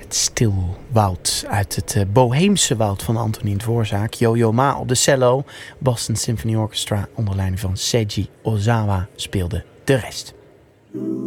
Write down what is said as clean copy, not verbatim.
het stilwoud uit het Boheemse woud van Antonin Dvorak. Yo-Yo Ma op de cello. Boston Symphony Orchestra onder leiding van Seiji Ozawa speelde de rest.